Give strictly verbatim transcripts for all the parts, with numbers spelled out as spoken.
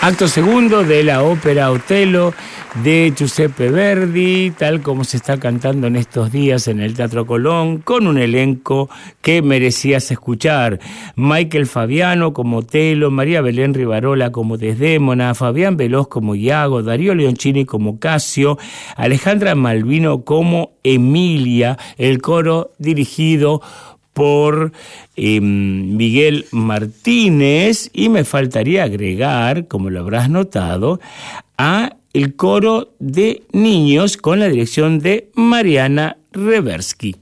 Acto segundo de la ópera Otello de Giuseppe Verdi, tal como se está cantando en estos días en el Teatro Colón, con un elenco que merecías escuchar. Michael Fabiano como Otello, María Belén Rivarola como Desdémona, Fabián Veloz como Iago, Darío Leoncini como Casio, Alejandra Malvino como Emilia, el coro dirigido por eh, Miguel Martínez, y me faltaría agregar, como lo habrás notado, a el coro de niños con la dirección de Mariana Reversky.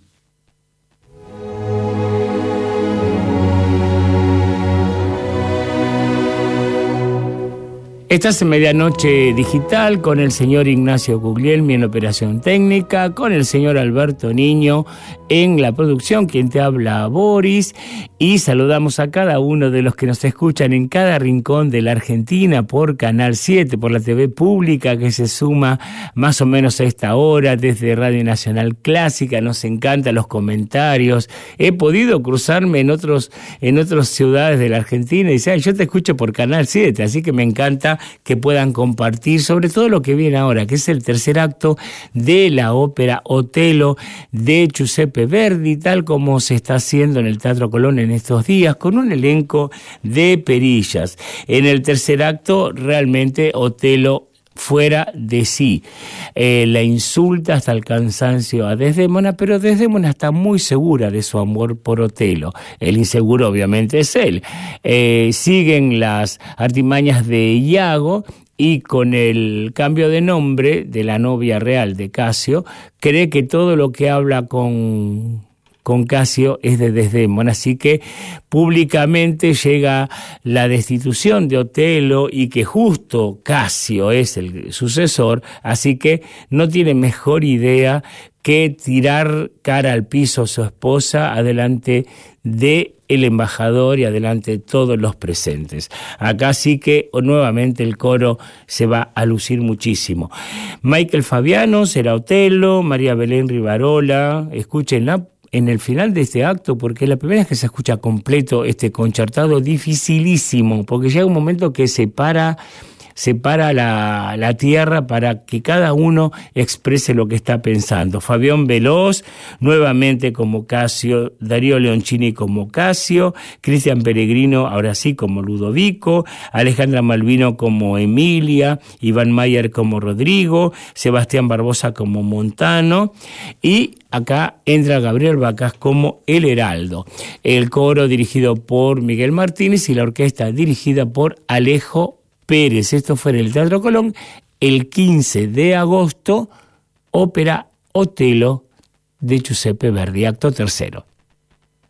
Estás en Medianoche Digital con el señor Ignacio Guglielmi en operación técnica, con el señor Alberto Niño en la producción, quien te habla Boris, y saludamos a cada uno de los que nos escuchan en cada rincón de la Argentina por Canal siete, por la T V pública que se suma más o menos a esta hora desde Radio Nacional Clásica. Nos encantan los comentarios. He podido cruzarme en otros en otras ciudades de la Argentina y decir, yo te escucho por Canal siete, así que me encanta que puedan compartir sobre todo lo que viene ahora, que es el tercer acto de la ópera Otello de Giuseppe Verdi, tal como se está haciendo en el Teatro Colón en estos días, con un elenco de perillas. En el tercer acto, realmente Otello fuera de sí. Eh, la insulta hasta el cansancio a Desdémona, pero Desdémona está muy segura de su amor por Otello. El inseguro obviamente es él. Eh, siguen las artimañas de Iago, y con el cambio de nombre de la novia real de Casio, cree que todo lo que habla con... con Casio es de Desdémona, así que públicamente llega la destitución de Otello y que justo Casio es el sucesor, así que no tiene mejor idea que tirar cara al piso a su esposa adelante de el embajador y adelante de todos los presentes. Acá sí que nuevamente el coro se va a lucir muchísimo. Michael Fabiano será Otello, María Belén Rivarola, escúchenla en el final de este acto, porque es la primera vez que se escucha completo este concertado dificilísimo, porque llega un momento que separa, separa la, la tierra para que cada uno exprese lo que está pensando. Fabián Veloz, nuevamente como Casio, Darío Leoncini como Casio, Cristian Peregrino, ahora sí, como Ludovico, Alejandra Malvino como Emilia, Iván Mayer como Rodrigo, Sebastián Barbosa como Montano, y acá entra Gabriel Bacás como El Heraldo. El coro dirigido por Miguel Martínez y la orquesta dirigida por Alejo Pérez. Esto fue en el Teatro Colón el quince de agosto, ópera Otello de Giuseppe Verdi, acto tercero.